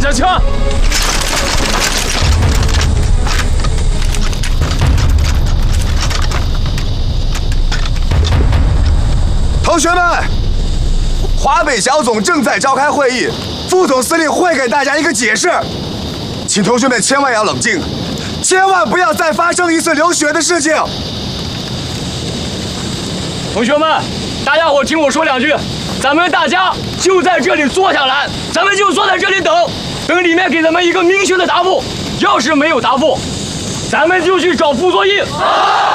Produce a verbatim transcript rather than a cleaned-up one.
下枪！ 同学们，华北小总正在召开会议，副总司令会给大家一个解释，请同学们千万要冷静，千万不要再发生一次流血的事情。 同学们，大家伙听我说两句，咱们大家就在这里坐下来，咱们就坐在这里等，等里面给咱们一个明确的答复。要是没有答复，咱们就去找傅作义。